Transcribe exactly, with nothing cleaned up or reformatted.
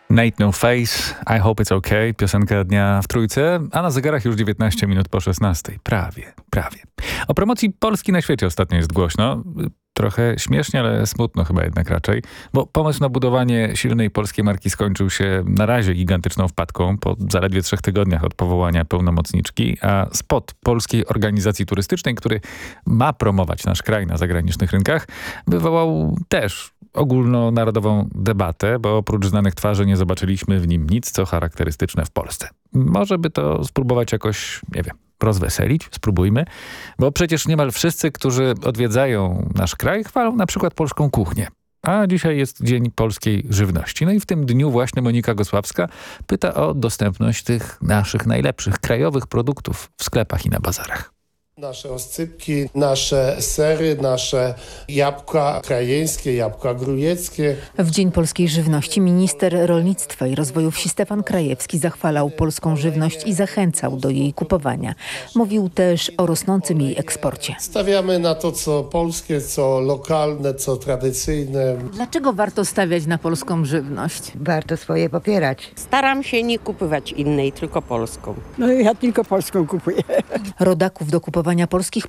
Nate No Face, I Hope It's Okay, piosenka dnia w Trójce, a na zegarach już dziewiętnaście minut po szesnastej. Prawie, prawie. O promocji Polski na świecie ostatnio jest głośno. Trochę śmiesznie, ale smutno chyba jednak raczej, bo pomysł na budowanie silnej polskiej marki skończył się na razie gigantyczną wpadką po zaledwie trzech tygodniach od powołania pełnomocniczki, a spot Polskiej Organizacji Turystycznej, który ma promować nasz kraj na zagranicznych rynkach, wywołał też ogólnonarodową debatę, bo oprócz znanych twarzy nie zobaczyliśmy w nim nic, co charakterystyczne w Polsce. Może by to spróbować jakoś, nie wiem, rozweselić? Spróbujmy. Bo przecież niemal wszyscy, którzy odwiedzają nasz kraj, chwalą na przykład polską kuchnię. A dzisiaj jest Dzień Polskiej Żywności. No i w tym dniu właśnie Monika Gosławska pyta o dostępność tych naszych najlepszych krajowych produktów w sklepach i na bazarach. Nasze oscypki, nasze sery, nasze jabłka krajeńskie, jabłka grujeckie. W Dzień Polskiej Żywności minister rolnictwa i rozwoju wsi Stefan Krajewski zachwalał polską żywność i zachęcał do jej kupowania. Mówił też o rosnącym jej eksporcie. Stawiamy na to, co polskie, co lokalne, co tradycyjne. Dlaczego warto stawiać na polską żywność? Warto swoje popierać. Staram się nie kupować innej, tylko polską. No ja tylko polską kupuję. Rodaków do kupowania polskich